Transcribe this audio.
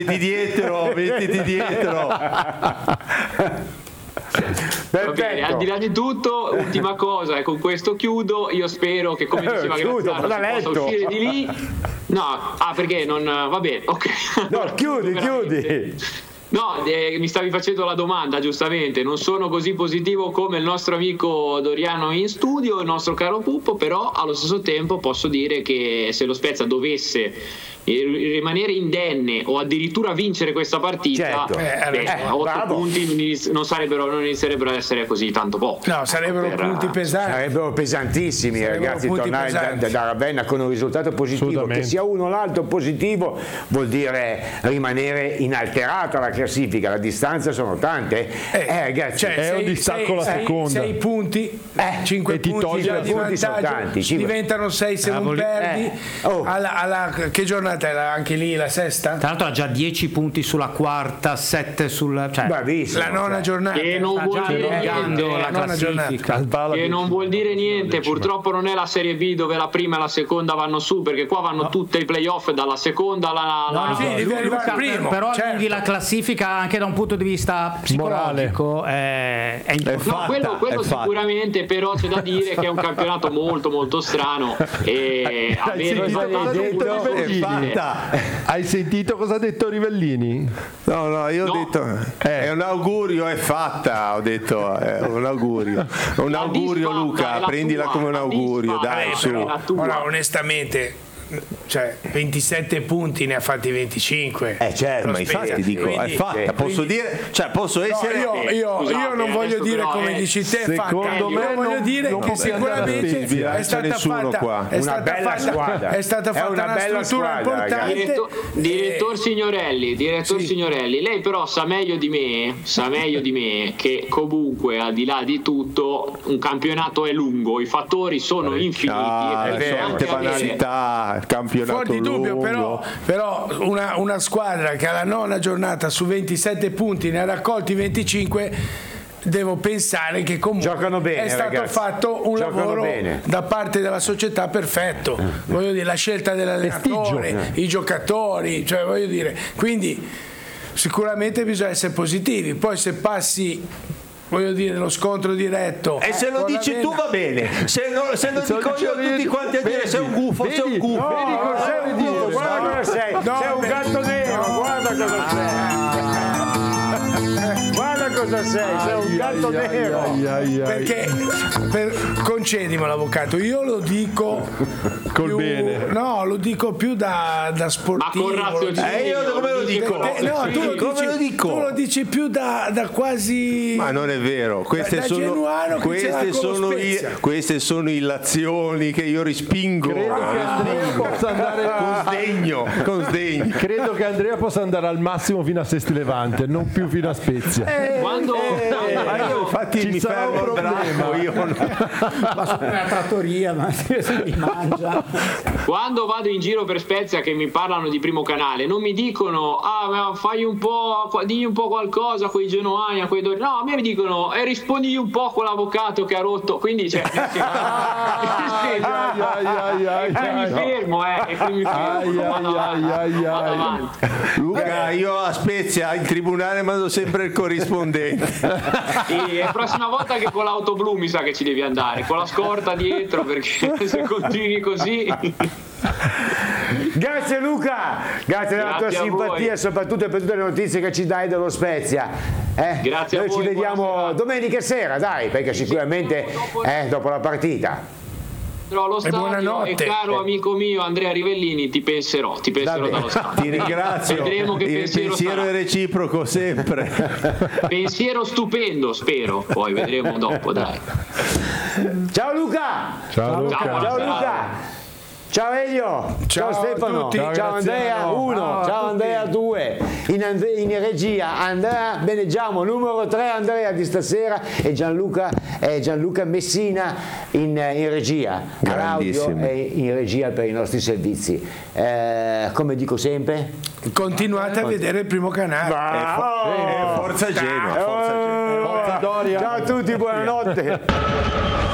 Mettiti dietro. Va bene, al di là di tutto, ultima cosa, e con questo chiudo. Io spero che, come diceva Graziano, si possa uscire di lì. No, perché non va bene, ok. No, chiudi. No, mi stavi facendo la domanda, giustamente. Non sono così positivo come il nostro amico Doriano in studio, il nostro caro Puppo, però allo stesso tempo posso dire che se lo Spezia dovesse rimanere indenne o addirittura vincere questa partita, 8 punti non inizierebbero ad essere così tanto pochi. No, sarebbero punti pesanti. Sarebbero pesantissimi, ragazzi. Tornare da Ravenna con un risultato positivo, che sia uno o l'altro positivo, vuol dire rimanere inalterata la classifica. La distanza sono tante, ragazzi. È un distacco la seconda. 6 punti, 5 punti di vantaggio, diventano 6 se non perdi. Che giornata è anche lì la sesta? Tra l'altro ha già 10 punti sulla quarta, 7 sulla la nona giornata. Che non vuol dire la classifica. Che non vuol dire niente. Purtroppo non è la Serie B dove la prima e la seconda vanno su, perché qua vanno tutte i playoff dalla seconda alla devi arrivare al primo. Però allunghi la classifica anche da un punto di vista psicologico. È importante. Quello sicuramente, però c'è da dire che è un campionato molto molto strano e Hai sentito cosa ha detto Rivellini? No, io ho detto è un augurio, è fatta, ho detto è un augurio Luca, prendila come un augurio, dai, su. Ora onestamente, 27 punti ne ha fatti 25. Certo, ma infatti dico, è fatta. Posso dire, posso essere. Io non voglio dire come dici te, secondo me voglio dire che sicuramente è stata fatta è stata fatta una struttura importante. Direttor Signorelli, lei però sa meglio di me che comunque al di là di tutto un campionato è lungo, i fattori sono infiniti, tante banalità. Campionato fuori di dubbio, però una squadra che alla nona giornata su 27 punti ne ha raccolti 25, devo pensare che comunque è stato fatto un lavoro da parte della società perfetto. Voglio dire, la scelta dell'allenatore, i giocatori, voglio dire, quindi sicuramente bisogna essere positivi. Poi se passi, voglio dire, lo scontro diretto, e se lo dici tu va bene, se lo dico io tutti quanti a dire sei un gufo, sei un gufo. Guarda cosa sei, sei un gatto nero, guarda cosa sei, un gatto nero. Perché concedimi l'avvocato, io lo dico col bene. No, lo dico più da sportivo. Ma con io come lo dico? Tu lo dici più da quasi. Ma non è vero, queste sono illazioni che io respingo. Credo che Andrea possa andare con sdegno. Credo che Andrea possa andare al massimo fino a Sesti Levante, non più fino a Spezia. Infatti mi fermo al braccio, io ma sono una trattoria, ma si mangia. Quando vado in giro per Spezia che mi parlano di Primo Canale, non mi dicono ma fai un po', digli un po' qualcosa a quei genoani, a quei no, a me mi dicono rispondi un po' a quell'avvocato che ha rotto, quindi mi fermo e quindi vado avanti. Luca, io a Spezia in tribunale mando sempre il corrispondente. E la prossima volta che con l'auto blu mi sa che ci devi andare, con la scorta dietro, perché se continui così. Grazie Luca, grazie della tua simpatia, soprattutto per tutte le notizie che ci dai dello Spezia. Grazie Noi a voi, ci vediamo domenica sera, dai, perché sicuramente dopo la partita. Allo stadio, e caro amico mio Andrea Rivellini, ti penserò dallo stadio. Ti ringrazio. Vedremo che il pensiero è reciproco sempre. Pensiero stupendo, spero, poi vedremo dopo, dai. Ciao Luca. Ciao Luca. Ciao Elio, ciao Stefano, ciao Andrea 1, ciao Andrea 2, in regia Andrea Beneggiamo, numero 3 Andrea di stasera, e Gianluca Messina in regia, all'audio e in regia per i nostri servizi. Come dico sempre, continuate a vedere il Primo Canale. Forza Genoa, forza Doria. Ciao a tutti, buonanotte.